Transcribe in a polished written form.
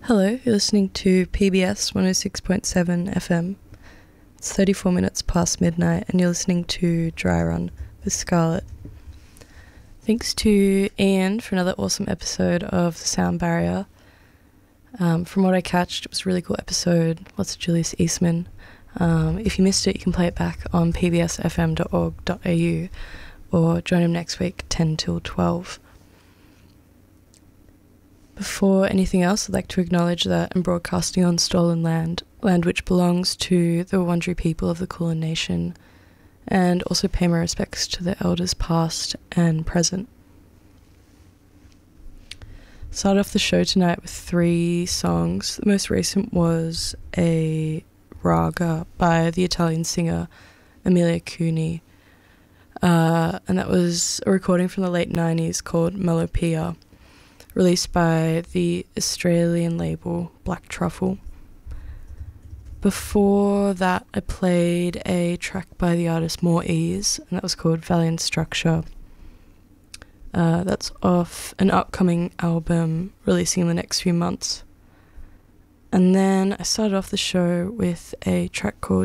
Hello, you're listening to PBS 106.7 FM. It's 34 minutes past midnight and you're listening to Dry Run with Scarlett. Thanks to Ian for another awesome episode of The Sound Barrier. From what I catched, it was a really cool episode, lots of Julius Eastman. If you missed it, you can play it back on pbsfm.org.au or join him next week 10 till 12. Before anything else, I'd like to acknowledge that I'm broadcasting on stolen land which belongs to the Wurundjeri people of the Kulin Nation, and also pay my respects to the elders past and present. Start off the show tonight with 3 songs. The most recent was a raga by the Italian singer Emilia Cooney, and that was a recording from the late 90s called Melopea, released by the Australian label Black Truffle. Before that, I played a track by the artist More Ease, and that was called Valiant Structure. That's off an upcoming album releasing in the next few months. And then I started off the show with a track called